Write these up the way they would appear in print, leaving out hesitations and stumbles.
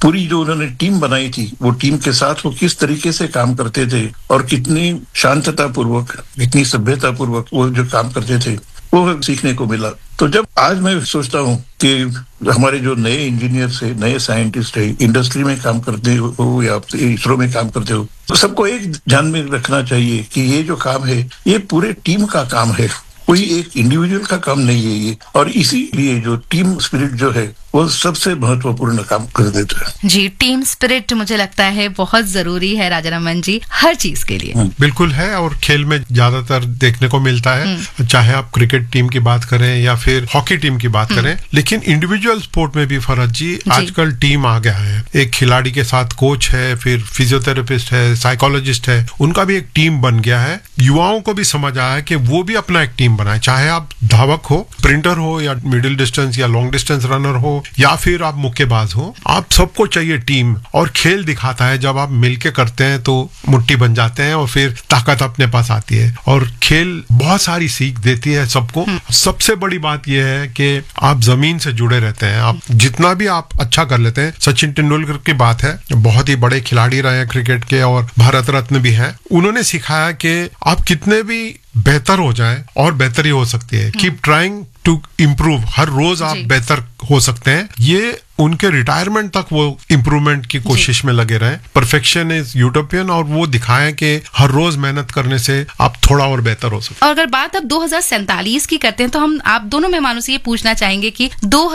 पूरी जो उन्होंने टीम बनाई थी, वो टीम के साथ वो किस तरीके से काम करते थे और कितनी शांतता पूर्वक, कितनी सभ्यता पूर्वक वो जो काम करते थे, वो सीखने को मिला। तो जब आज मैं सोचता हूँ कि हमारे जो नए इंजीनियर्स है, नए साइंटिस्ट है, इंडस्ट्री में काम करते हो या इसरो में काम करते हो, तो सबको एक ध्यान में रखना चाहिए कि ये जो काम है ये पूरे टीम का काम है, कोई एक इंडिविजुअल का काम नहीं है ये। और इसीलिए जो टीम स्पिरिट जो है वो सबसे महत्वपूर्ण काम कर देता है। जी, टीम स्पिरिट मुझे लगता है बहुत जरूरी है राजारमन जी, हर चीज के लिए। बिल्कुल है, और खेल में ज्यादातर देखने को मिलता है, चाहे आप क्रिकेट टीम की बात करें या फिर हॉकी टीम की बात करें। लेकिन इंडिविजुअल स्पोर्ट में भी फरज जी आजकल टीम आ गया है। एक खिलाड़ी के साथ कोच है, फिर फिजियोथेरेपिस्ट है, साइकोलॉजिस्ट है, उनका भी एक टीम बन गया है। युवाओं को भी समझ आया कि वो भी अपना एक टीम बनाए, चाहे आप धावक हो, स्प्रिंटर हो, या मिडिल डिस्टेंस या लॉन्ग डिस्टेंस रनर हो, या फिर आप मुक्केबाज हो, आप सबको चाहिए टीम। और खेल दिखाता है जब आप मिलके करते हैं तो मुट्ठी बन जाते हैं और फिर ताकत अपने पास आती है। और खेल बहुत सारी सीख देती है सबको। सबसे बड़ी बात यह है कि आप जमीन से जुड़े रहते हैं, आप जितना भी आप अच्छा कर लेते हैं। सचिन तेंदुलकर की बात है, बहुत ही बड़े खिलाड़ी रहे हैं क्रिकेट के और भारत रत्न भी हैं। उन्होंने सिखाया कि आप कितने भी बेहतर हो जाएं और बेहतरी हो सकती है। कीप ट्राइंग टू इम्प्रूव, हर रोज आप बेहतर हो सकते हैं। ये उनके रिटायरमेंट तक वो इम्प्रूवमेंट की कोशिश में लगे रहे। परफेक्शन इज यूटोपियन, और वो दिखाएं कि हर रोज मेहनत करने से आप थोड़ा और बेहतर हो सकते हैं। और अगर बात अब 2047 की करते हैं तो हम आप दोनों मेहमानों से ये पूछना चाहेंगे कि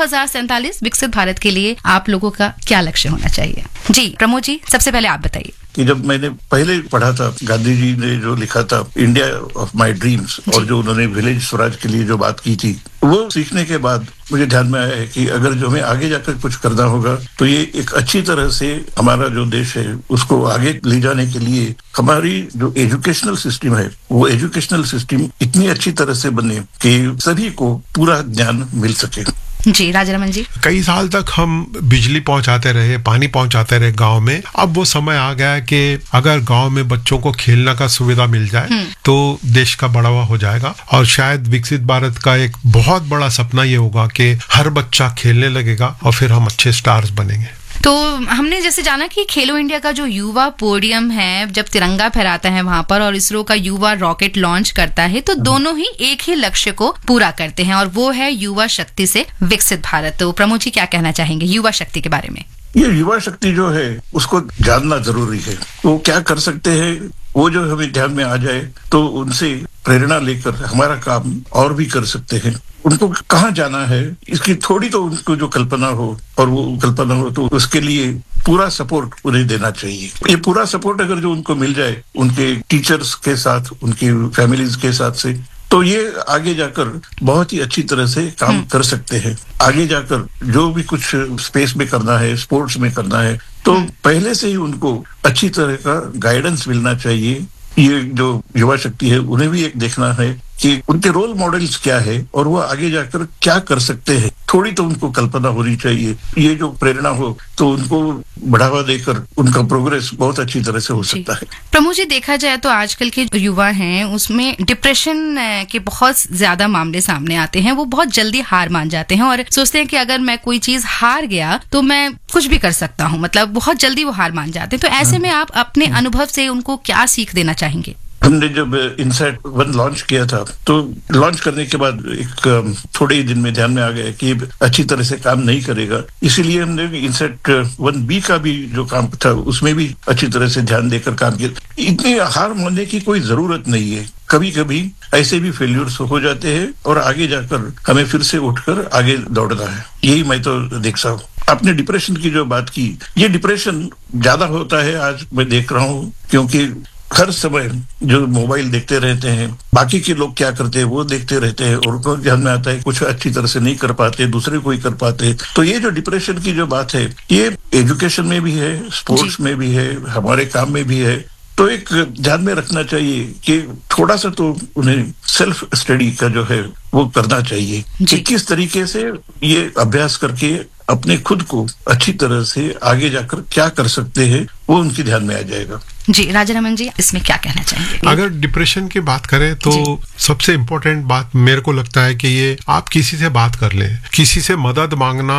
2047 विकसित भारत के लिए आप लोगों का क्या लक्ष्य होना चाहिए? जी प्रमोद जी, सबसे पहले आप बताइए। कि जब मैंने पहले पढ़ा था, गांधी जी ने जो लिखा था इंडिया ऑफ माय ड्रीम्स, और जो उन्होंने विलेज स्वराज के लिए जो बात की थी, वो सीखने के बाद मुझे ध्यान में आया है कि अगर जो हमें आगे जाकर कुछ करना होगा तो ये एक अच्छी तरह से हमारा जो देश है उसको आगे ले जाने के लिए हमारी जो एजुकेशनल सिस्टम है, वो एजुकेशनल सिस्टम इतनी अच्छी तरह से बने कि सभी को पूरा ज्ञान मिल सके। जी राजारमन जी, कई साल तक हम बिजली पहुंचाते रहे, पानी पहुंचाते रहे गांव में। अब वो समय आ गया है कि अगर गांव में बच्चों को खेलने का सुविधा मिल जाए तो देश का बढ़ावा हो जाएगा। और शायद विकसित भारत का एक बहुत बड़ा सपना ये होगा कि हर बच्चा खेलने लगेगा और फिर हम अच्छे स्टार्स बनेंगे। तो हमने जैसे जाना कि खेलो इंडिया का जो युवा पोडियम है, जब तिरंगा फहराता है वहां पर, और इसरो का युवा रॉकेट लॉन्च करता है, तो दोनों ही एक ही लक्ष्य को पूरा करते हैं, और वो है युवा शक्ति से विकसित भारत। तो प्रमोद जी क्या कहना चाहेंगे युवा शक्ति के बारे में? ये युवा शक्ति जो है उसको जानना जरूरी है। वो क्या कर सकते हैं, वो जो हमें ध्यान में आ जाए तो उनसे प्रेरणा लेकर हमारा काम और भी कर सकते हैं। उनको कहाँ जाना है इसकी थोड़ी तो उनको जो कल्पना हो, और वो कल्पना हो तो उसके लिए पूरा सपोर्ट उन्हें देना चाहिए। ये पूरा सपोर्ट अगर जो उनको मिल जाए उनके टीचर्स के साथ, उनकी फैमिलीज के साथ से, तो ये आगे जाकर बहुत ही अच्छी तरह से काम कर सकते हैं। आगे जाकर जो भी कुछ स्पेस में करना है, स्पोर्ट्स में करना है, तो पहले से ही उनको अच्छी तरह का गाइडेंस मिलना चाहिए। ये जो युवा शक्ति है उन्हें भी एक देखना है कि उनके रोल मॉडल्स क्या है और वो आगे जाकर क्या कर सकते हैं। थोड़ी तो उनको कल्पना होनी चाहिए। ये जो प्रेरणा हो तो उनको बढ़ावा देकर उनका प्रोग्रेस बहुत अच्छी तरह से हो सकता है। प्रमोद जी, देखा जाए तो आजकल के युवा हैं उसमें डिप्रेशन के बहुत ज्यादा मामले सामने आते हैं। वो बहुत जल्दी हार मान जाते हैं और सोचते हैं कि अगर मैं कोई चीज हार गया तो मैं कुछ भी कर सकता हूँ, मतलब बहुत जल्दी वो हार मान जाते हैं। तो ऐसे में आप अपने अनुभव से उनको क्या सीख देना चाहेंगे? हमने जब INSAT-1 लॉन्च किया था तो लॉन्च करने के बाद एक थोड़े ही दिन में ध्यान में आ गया कि अच्छी तरह से काम नहीं करेगा। इसीलिए हमने INSAT-1B का भी जो काम था उसमें भी अच्छी तरह से ध्यान देकर काम किया। इतनी हार मानने की कोई जरूरत नहीं है। कभी कभी ऐसे भी फेल्यूर्स हो जाते हैं और आगे जाकर हमें फिर से उठकर आगे दौड़ना है। यही मैं तो देखता हूँ। आपने डिप्रेशन की जो बात की, ये डिप्रेशन ज्यादा होता है आज मैं देख रहा हूँ, क्योंकि हर समय जो मोबाइल देखते रहते हैं, बाकी के लोग क्या करते हैं वो देखते रहते हैं, और उनको ध्यान में आता है कुछ अच्छी तरह से नहीं कर पाते, दूसरे को ही कर पाते। तो ये जो डिप्रेशन की जो बात है ये एजुकेशन में भी है, स्पोर्ट्स में भी है, हमारे काम में भी है। तो एक ध्यान में रखना चाहिए कि थोड़ा सा तो उन्हें सेल्फ स्टडी का जो है वो करना चाहिए कि किस तरीके से ये अभ्यास करके अपने खुद को अच्छी तरह से आगे जाकर क्या कर सकते हैं वो उनके ध्यान में आ जाएगा। जी राजारमन जी, इसमें क्या कहना चाहेंगे? अगर डिप्रेशन की बात करें तो सबसे इम्पोर्टेंट बात मेरे को लगता है कि ये आप किसी से बात कर लें। किसी से मदद मांगना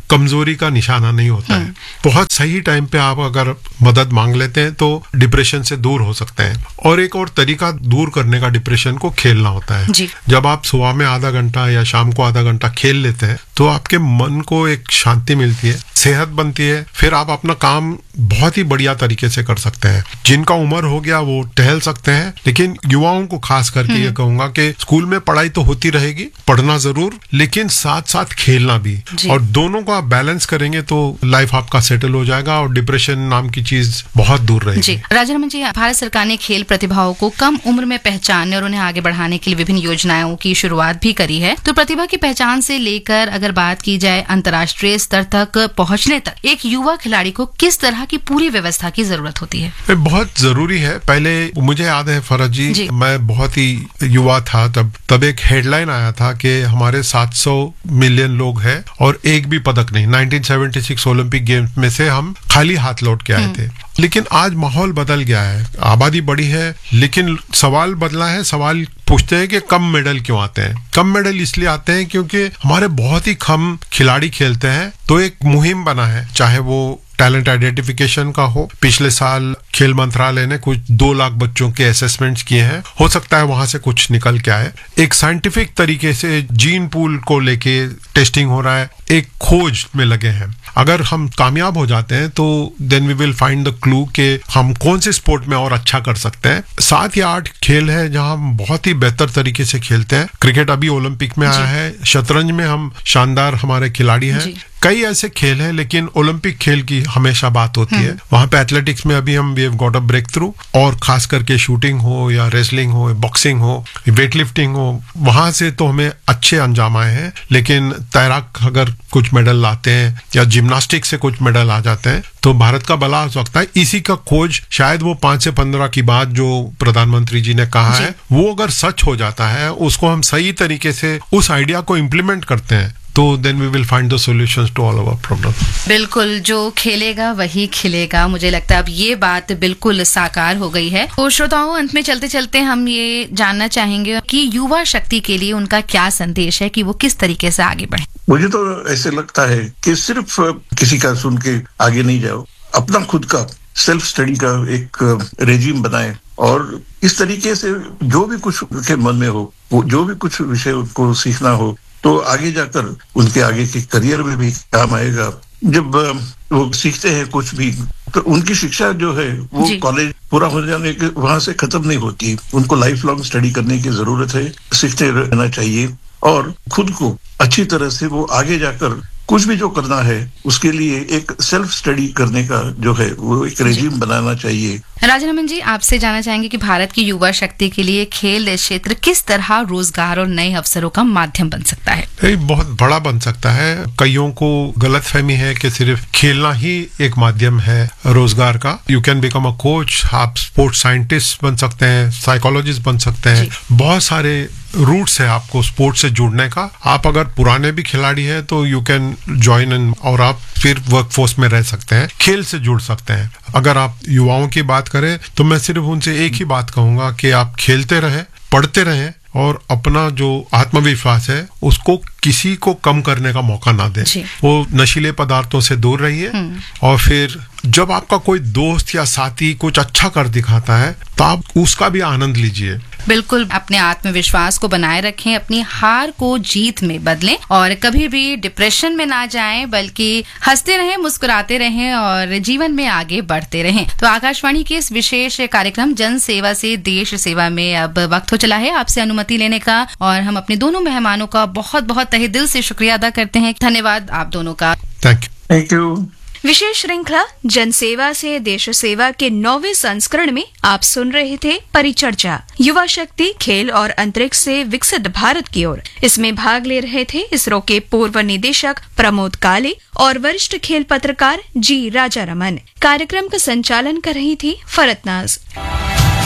कमजोरी का निशाना नहीं होता है। बहुत सही टाइम पे आप अगर मदद मांग लेते हैं तो डिप्रेशन से दूर हो सकते हैं। और एक और तरीका दूर करने का डिप्रेशन को खेलना होता है। जब आप सुबह में आधा घंटा या शाम को आधा घंटा खेल लेते हैं तो आपके मन को एक शांति मिलती है, सेहत बनती है, फिर आप अपना काम बहुत ही बढ़िया तरीके से कर सकते हैं। जिनका उम्र हो गया वो टहल सकते हैं, लेकिन युवाओं को खास करके ये कहूंगा कि स्कूल में पढ़ाई तो होती रहेगी, पढ़ना जरूर, लेकिन साथ साथ खेलना भी, और दोनों को आप बैलेंस करेंगे तो लाइफ आपका सेटल हो जाएगा और डिप्रेशन नाम की चीज बहुत दूर रहेगी। जी राजारमन जी, भारत सरकार ने खेल प्रतिभाओं को कम उम्र में पहचानने और उन्हें आगे बढ़ाने के लिए विभिन्न योजनाओं की शुरुआत भी करी है। तो प्रतिभा की पहचान से लेकर अगर बात की जाए अंतर्राष्ट्रीय स्तर तक पहुंचने तक एक युवा खिलाड़ी को किस तरह की पूरी व्यवस्था की जरूरत होती है? बहुत जरूरी है। पहले मुझे याद है फरज जी, मैं बहुत ही युवा था तब एक हेडलाइन आया था कि हमारे 700 मिलियन लोग हैं और एक भी पदक नहीं। 1976 ओलंपिक गेम्स में से हम खाली हाथ लौट के आए थे। लेकिन आज माहौल बदल गया है, आबादी बढ़ी है, लेकिन सवाल बदला है। सवाल पूछते हैं कि कम मेडल क्यों आते हैं? कम मेडल इसलिए आते हैं क्योंकि हमारे बहुत ही कम खिलाड़ी खेलते हैं। तो एक मुहिम बना है, चाहे वो टैलेंट आइडेंटिफिकेशन का हो। पिछले साल खेल मंत्रालय ने कुछ 2 लाख बच्चों के असेसमेंट्स किए हैं, हो सकता है वहां से कुछ निकल के आए। एक साइंटिफिक तरीके से जीन पूल को लेके टेस्टिंग हो रहा है, एक खोज में लगे हैं। अगर हम कामयाब हो जाते हैं तो then we will find the clue कि हम कौन से स्पोर्ट में और अच्छा कर सकते हैं। 7 या 8 खेल है जहां हम बहुत ही बेहतर तरीके से खेलते हैं। क्रिकेट अभी ओलंपिक में आया है, शतरंज में हम शानदार हमारे खिलाड़ी हैं। कई ऐसे खेल हैं, लेकिन ओलंपिक खेल की हमेशा बात होती है। वहां पे एथलेटिक्स में अभी हम we have got a break through, और खास करके शूटिंग हो या रेसलिंग हो, बॉक्सिंग हो, वेट लिफ्टिंग हो, वहां से तो हमें अच्छे अंजाम आए हैं। लेकिन तैराक अगर कुछ मेडल लाते हैं या जिम्नास्टिक से कुछ मेडल आ जाते हैं तो भारत का भला हो सकता है। इसी का खोज शायद वो 5 से 15 की बात जो प्रधानमंत्री जी ने कहा है वो अगर सच हो जाता है, उसको हम सही तरीके से उस आइडिया को इम्प्लीमेंट करते हैं तो then we will find the solutions to all of our problems. बिल्कुल, जो खेलेगा वही खिलेगा। मुझे लगता है अब ये बात बिल्कुल साकार हो गई है। तो श्रोताओं, अंत में चलते चलते हम ये जानना चाहेंगे कि युवा शक्ति के लिए उनका क्या संदेश है कि वो किस तरीके से आगे बढ़े। मुझे तो ऐसे लगता है कि सिर्फ किसी का सुन के आगे नहीं जाओ, अपना खुद का सेल्फ स्टडी का एक रेजिम बनाए और इस तरीके से जो भी कुछ उनके मन में हो, वो जो भी कुछ विषय उनको सीखना हो, तो आगे जाकर उनके आगे के करियर में भी काम आएगा। जब वो सीखते हैं कुछ भी तो उनकी शिक्षा जो है वो कॉलेज पूरा हो जाने के वहां से खत्म नहीं होती। उनको लाइफ लॉन्ग स्टडी करने की जरूरत है, सीखते रहना चाहिए और खुद को अच्छी तरह से वो आगे जाकर कुछ भी जो करना है उसके लिए एक सेल्फ स्टडी करने का जो है वो एक रेजिम बनाना चाहिए। राजारमन जी, आपसे जानना चाहेंगे कि भारत की युवा शक्ति के लिए खेल क्षेत्र किस तरह रोजगार और नए अवसरों का माध्यम बन सकता है? बहुत बड़ा बन सकता है। कईयों को गलतफहमी है कि सिर्फ खेलना ही एक माध्यम है रोजगार का। You can become a coach, आप स्पोर्ट्स साइंटिस्ट बन सकते हैं, साइकोलॉजिस्ट बन सकते हैं। बहुत सारे रूट्स है आपको स्पोर्ट्स से जुड़ने का। आप अगर पुराने भी खिलाड़ी हैं तो यू कैन ज्वाइन इन और आप फिर वर्कफोर्स में रह सकते हैं, खेल से जुड़ सकते हैं। अगर आप युवाओं की बात करें तो मैं सिर्फ उनसे एक ही बात कहूंगा कि आप खेलते रहें, पढ़ते रहें और अपना जो आत्मविश्वास है उसको किसी को कम करने का मौका ना दें। वो नशीले पदार्थों से दूर रहिए और फिर जब आपका कोई दोस्त या साथी कुछ अच्छा कर दिखाता है तो आप उसका भी आनंद लीजिए। बिल्कुल, अपने आत्मविश्वास को बनाए रखें, अपनी हार को जीत में बदलें और कभी भी डिप्रेशन में ना जाएं, बल्कि हंसते रहें, मुस्कुराते रहें और जीवन में आगे बढ़ते रहें। तो आकाशवाणी के इस विशेष कार्यक्रम जन सेवा से देश सेवा में अब वक्त हो चला है आपसे अनुमति लेने का और हम अपने दोनों मेहमानों का बहुत बहुत तहे दिल से शुक्रिया अदा करते हैं। धन्यवाद आप दोनों का। Thank you. विशेष श्रृंखला जनसेवा से देश सेवा के 9वें संस्करण में आप सुन रहे थे परिचर्चा, युवा शक्ति, खेल और अंतरिक्ष से विकसित भारत की ओर। इसमें भाग ले रहे थे इसरो के पूर्व निदेशक प्रमोद काले और वरिष्ठ खेल पत्रकार जी राजारमन। कार्यक्रम का संचालन कर रही थी फरत नाज।